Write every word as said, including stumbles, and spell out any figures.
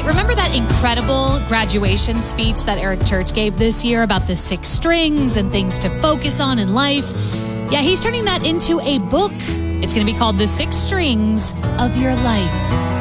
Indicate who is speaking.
Speaker 1: Hey, remember that incredible graduation speech that Eric Church gave this year about the six strings and things to focus on in life? Yeah, he's turning that into a book. It's going to be called The Six Strings of Your Life.